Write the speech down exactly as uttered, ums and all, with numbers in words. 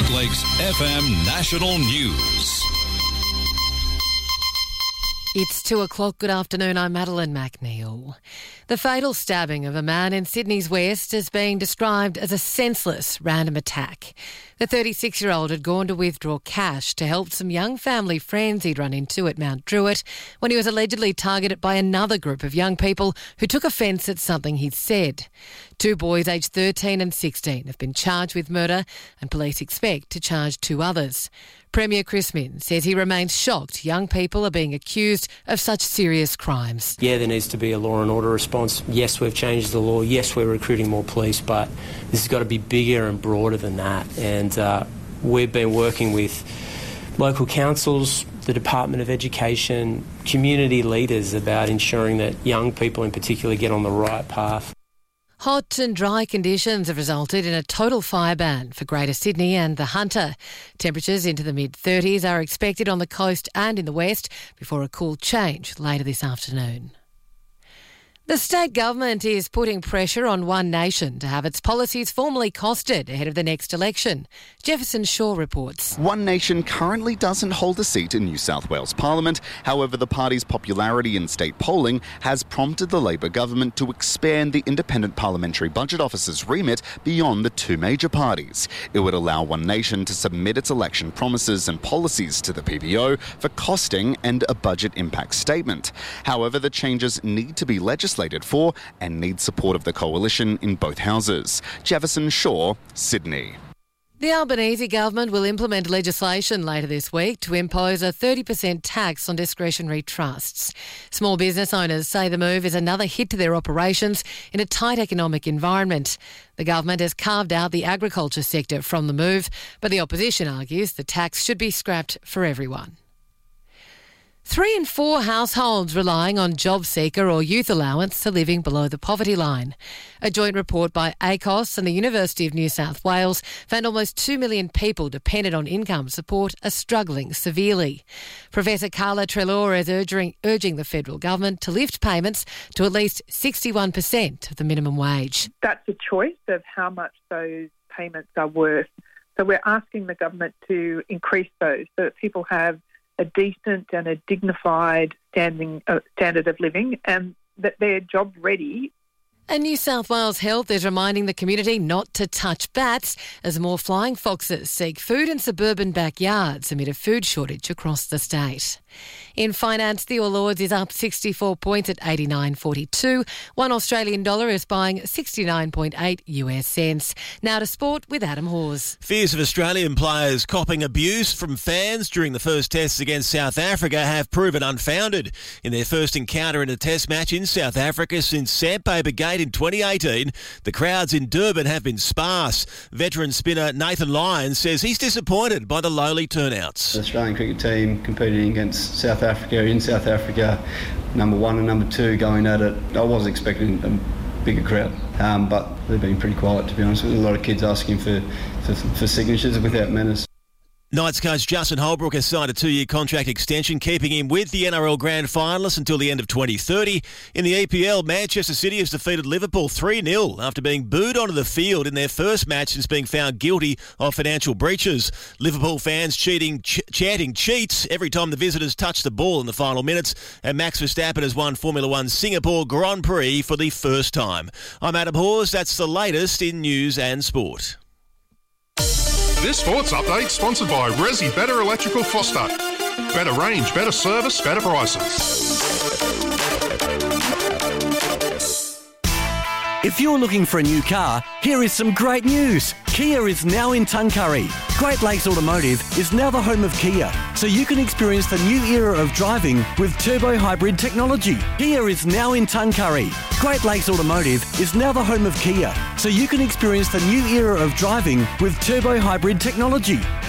Great Lakes F M National News. It's two o'clock. Good afternoon. I'm Madeline McNeil. The fatal stabbing of a man in Sydney's West has been described as a senseless random attack. The thirty-six-year-old had gone to withdraw cash to help some young family friends he'd run into at Mount Druitt when he was allegedly targeted by another group of young people who took offence at something he'd said. Two boys aged thirteen and sixteen have been charged with murder, and police expect to charge two others. Premier Chris Minns says he remains shocked young people are being accused of such serious crimes. Yeah, there needs to be a law and order response. Yes, we've changed the law. Yes, we're recruiting more police, but this has got to be bigger and broader than that. And uh, we've been working with local councils, the Department of Education, community leaders about ensuring that young people in particular get on the right path. Hot and dry conditions have resulted in a total fire ban for Greater Sydney and the Hunter. Temperatures into the mid-thirties are expected on the coast and in the west before a cool change later this afternoon. The state government is putting pressure on One Nation to have its policies formally costed ahead of the next election. Jefferson Shaw reports. One Nation currently doesn't hold a seat in New South Wales Parliament. However, the party's popularity in state polling has prompted the Labor government to expand the Independent Parliamentary Budget Office's remit beyond the two major parties. It would allow One Nation to submit its election promises and policies to the P B O for costing and a budget impact statement. However, the changes need to be legislated for and need support of the coalition in both houses. Jefferson Shaw, Sydney. The Albanese government will implement legislation later this week to impose a thirty percent tax on discretionary trusts. Small business owners say the move is another hit to their operations in a tight economic environment. The government has carved out the agriculture sector from the move, but the opposition argues the tax should be scrapped for everyone. Three in four households relying on JobSeeker or youth allowance are living below the poverty line. A joint report by A C O S and the University of New South Wales found almost two million people dependent on income support are struggling severely. Professor Carla Treloar is urging, urging the federal government to lift payments to at least sixty-one percent of the minimum wage. That's a choice of how much those payments are worth. So we're asking the government to increase those so that people have a decent and a dignified standing uh, standard of living and that they're job ready. And New South Wales Health is reminding the community not to touch bats as more flying foxes seek food in suburban backyards amid a food shortage across the state. In finance, the All Ords is up sixty-four points at eighty-nine forty-two. One Australian dollar is buying sixty-nine point eight U S cents. Now to sport with Adam Hawes. Fears of Australian players copping abuse from fans during the first tests against South Africa have proven unfounded. In their first encounter in a test match in South Africa since Sandpaper Gate in twenty eighteen, the crowds in Durban have been sparse. Veteran spinner Nathan Lyons says he's disappointed by the lowly turnouts. The Australian cricket team competing against South Africa, in South Africa, number one and number two going at it. I was expecting a bigger crowd, um, but they've been pretty quiet, to be honest with you. A lot of kids asking for, for, for signatures without menace. Knights coach Justin Holbrook has signed a two-year contract extension, keeping him with the N R L Grand Finalists until the end of twenty thirty. In the E P L, Manchester City has defeated Liverpool three nil after being booed onto the field in their first match since being found guilty of financial breaches. Liverpool fans cheating, ch- chanting cheats every time the visitors touch the ball in the final minutes. And Max Verstappen has won Formula One Singapore Grand Prix for the first time. I'm Adam Hawes. That's the latest in news and sport. This sports update sponsored by Resi Better Electrical Foster. Better range, better service, better prices. If you're looking for a new car, here is some great news. Kia is now in Tuncurry. Great Lakes Automotive is now the home of Kia, so you can experience the new era of driving with turbo hybrid technology. Kia is now in Tuncurry. Great Lakes Automotive is now the home of Kia, so you can experience the new era of driving with turbo hybrid technology.